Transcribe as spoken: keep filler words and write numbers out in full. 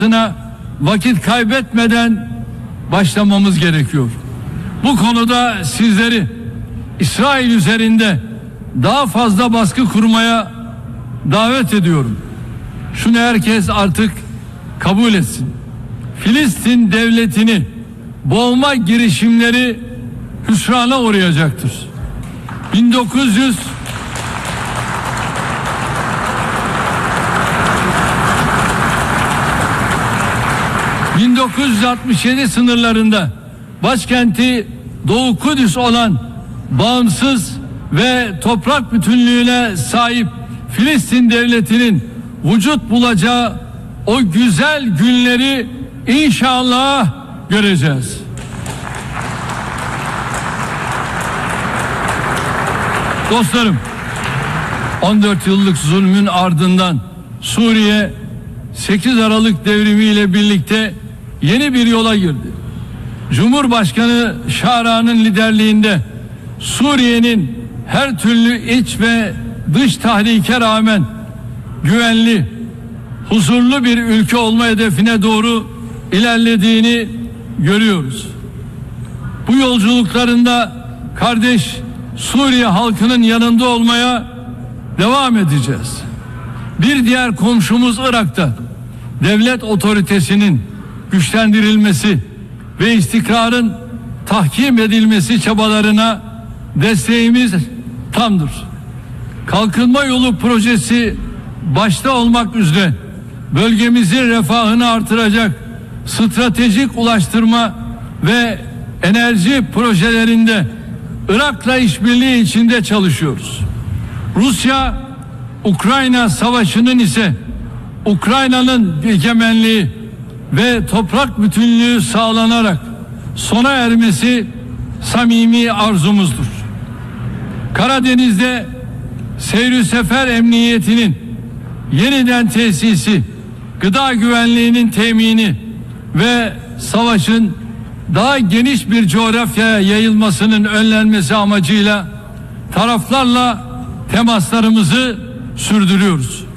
vakit kaybetmeden başlamamız gerekiyor. Bu konuda sizleri İsrail üzerinde daha fazla baskı kurmaya davet ediyorum. Şunu herkes artık kabul etsin. Filistin devletini boğma girişimleri hüsrana uğrayacaktır. bin dokuz yüz bin dokuz yüz altmış yedi sınırlarında başkenti Doğu Kudüs olan bağımsız ve toprak bütünlüğüne sahip Filistin devletinin vücut bulacağı o güzel günleri inşallah göreceğiz. Dostlarım, on dört yıllık zulmün ardından Suriye sekiz Aralık devrimiyle birlikte yeni bir yola girdi. Cumhurbaşkanı Şara'nın liderliğinde Suriye'nin her türlü iç ve dış tahrike rağmen güvenli, huzurlu bir ülke olma hedefine doğru ilerlediğini görüyoruz. Bu yolculuklarında kardeş Suriye halkının yanında olmaya devam edeceğiz. Bir diğer komşumuz Irak'ta devlet otoritesinin güçlendirilmesi ve istikrarın tahkim edilmesi çabalarına desteğimiz tamdır. Kalkınma Yolu projesi başta olmak üzere bölgemizin refahını artıracak stratejik ulaştırma ve enerji projelerinde Irak'la işbirliği içinde çalışıyoruz. Rusya-Ukrayna savaşının ise Ukrayna'nın egemenliği ve toprak bütünlüğü sağlanarak sona ermesi samimi arzumuzdur. Karadeniz'de seyr-i sefer emniyetinin yeniden tesisi, gıda güvenliğinin temini ve savaşın daha geniş bir coğrafyaya yayılmasının önlenmesi amacıyla taraflarla temaslarımızı sürdürüyoruz.